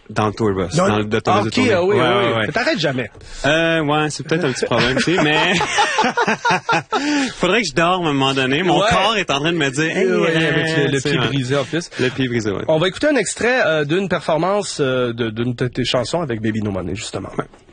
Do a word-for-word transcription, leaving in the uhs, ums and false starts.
Dans le tour bus. Dans, dans le de tour ah, de OK, tournée. ah oui, ouais, oui, ouais, ouais. T'arrêtes jamais. Euh, ouais, c'est peut-être un petit problème, tu sais, mais faudrait que je dorme à un moment donné. Mon ouais. corps est en train de me dire, hey, ouais, euh, avec le, le pied ouais. brisé en plus. Le pied brisé, ouais. On va écouter un extrait euh, d'une performance euh, de, d'une de tes chansons avec Baby No Money, justement. Ouais.